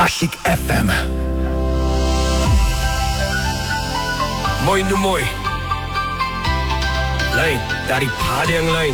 Asyik FM. Moi Numoy. Lain daripada yang lain.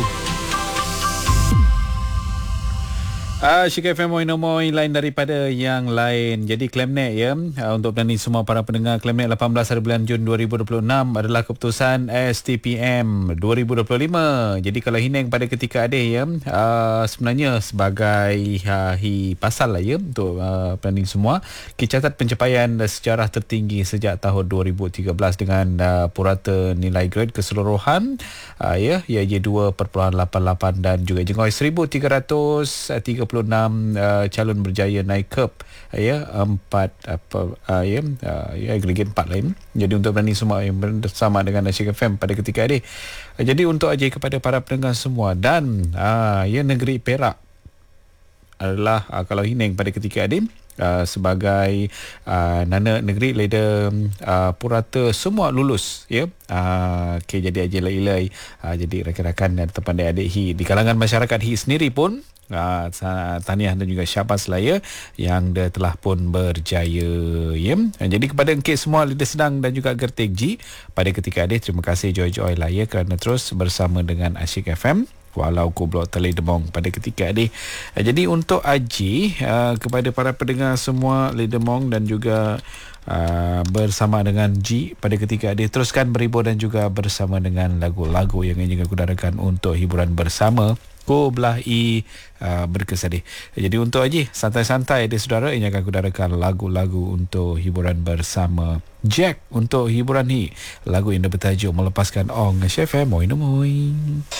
Asyik FM Moin lain daripada yang lain. Jadi Klemnet ya, untuk berani semua para pendengar, Klemnet 18 hari bulan Jun 2026 adalah keputusan STPM 2025. Jadi kalau Hineng pada ketika ada ya, sebenarnya sebagai pasal lah ya untuk berani semua, catat pencapaian sejarah tertinggi sejak tahun 2013 dengan purata nilai grade keseluruhan ya, iaitu 2.88 dan juga jengoi 1336 calon berjaya naik curb ya, 4 agregat 4 lain. Jadi untuk berani semua yang bersama dengan Asyik FM pada ketika ini. Jadi untuk aja kepada para pendengar semua dan ya, negeri Perak adalah kalau Hineng pada ketika ini sebagai nana negeri leda purata semua lulus ya. Okay, jadi aja ilai jadi rakan-rakan dan terpandai adik hi di kalangan masyarakat hi sendiri pun tahniah dan juga syabas lah ya, yang dia telah pun berjaya ya. Jadi kepada engkau semua leader sedang dan juga gertik G pada ketika ini, terima kasih joy-joy lah ya kerana terus bersama dengan Asyik FM walau ku blok Telai Demong pada ketika ini. Jadi untuk Aji kepada para pendengar semua Telai Demong dan juga bersama dengan G pada ketika ini, teruskan berhibur dan juga bersama dengan lagu-lagu yang ingin aku darakan untuk hiburan bersama Ko belah berkesedih. Jadi untuk Aji santai-santai dia saudara, ini akan aku darakan lagu-lagu untuk hiburan bersama Jack untuk hiburan ni. Lagu yang bertajuk Melepaskan Ong. FM Moi.